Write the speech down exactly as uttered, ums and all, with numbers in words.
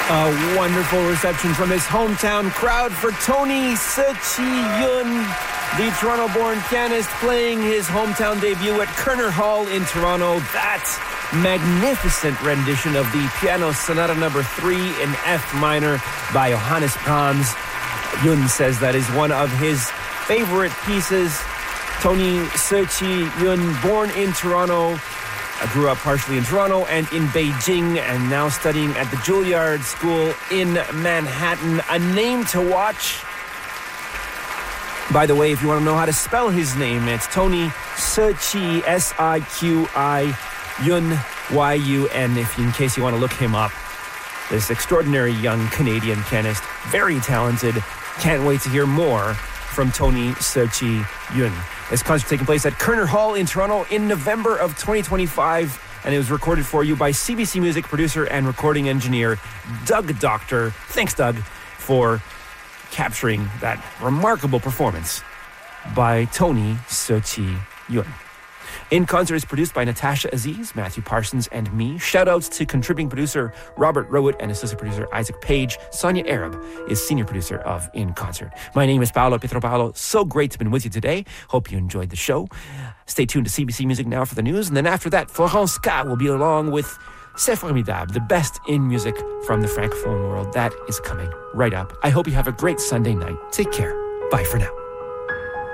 A wonderful reception from his hometown crowd for Tony Se-Chi-Yun, the Toronto-born pianist playing his hometown debut at Kerner Hall in Toronto. That magnificent rendition of the Piano Sonata number three in F minor by Johannes Brahms. Yun says that is one of his favorite pieces. Tony Se-Chi-Yun, born in Toronto, I grew up partially in Toronto and in Beijing, and now studying at the Juilliard School in Manhattan. A name to watch. By the way, if you want to know how to spell his name, it's Tony Se-Chi, S I Q I, Yun, Y U N, if in case you want to look him up. This extraordinary young Canadian pianist, very talented. Can't wait to hear more from Tony Se-Chi-Yun. This concert taking place at Kerner Hall in Toronto in November of twenty twenty-five, and it was recorded for you by C B C Music producer and recording engineer Doug Doctor. Thanks, Doug, for capturing that remarkable performance by Tony Se-Chi-Yun. In Concert is produced by Natasha Aziz, Matthew Parsons, and me. Shoutouts to contributing producer Robert Rowett and assistant producer Isaac Page. Sonia Arab is senior producer of In Concert. My name is Paolo Pietropalo. So great to have been with you today. Hope you enjoyed the show. Stay tuned to C B C Music now for the news. And then after that, Florence K will be along with C'est Formidable, the best in music from the Francophone world. That is coming right up. I hope you have a great Sunday night. Take care. Bye for now.